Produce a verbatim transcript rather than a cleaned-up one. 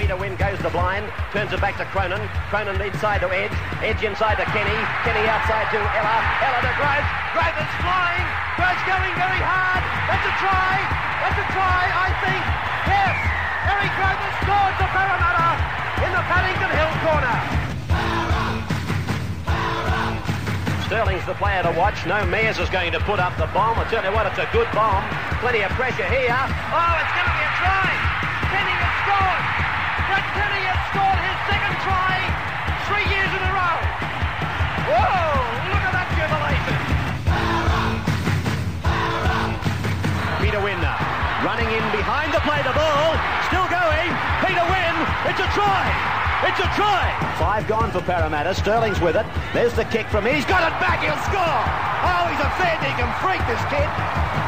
Peter Wynn goes the blind, turns it back to Cronin. Cronin inside to Edge, Edge inside to Kenny, Kenny outside to Ella, Ella to Groves. Groves is flying, Groves going very hard. That's a try, that's a try, I think. Yes, Eric Groves has scored for Parramatta in the Paddington Hill corner. Sterling's the player to watch. No Mears is going to put up the bomb. I tell you what, it's a good bomb. Plenty of pressure here. Oh, it's going to be a try. Kenny has scored. Brett Kenny has scored his second try three years in a row. Whoa, look at that jubilation. Peter Wynn running in behind the play, the ball. Still going. Peter Wynn. It's a try. It's a try! Five gone for Parramatta. Sterling's with it. There's the kick from him. He's got it back. He'll score. Oh, he's a fair dinkum freak, this kid.